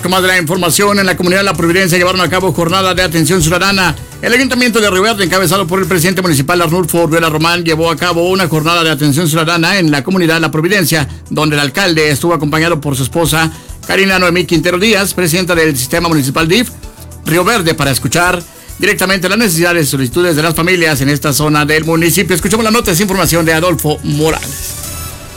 con más de la información. En la comunidad de La Providencia llevaron a cabo jornada de atención ciudadana. El Ayuntamiento de Río Verde, encabezado por el presidente municipal Arnulfo Orjuela Román, llevó a cabo una jornada de atención ciudadana en la comunidad de La Providencia, donde el alcalde estuvo acompañado por su esposa Karina Noemí Quintero Díaz, presidenta del sistema municipal DIF Río Verde, para escuchar directamente las necesidades y solicitudes de las familias en esta zona del municipio. Escuchamos la nota de información de Adolfo Morales.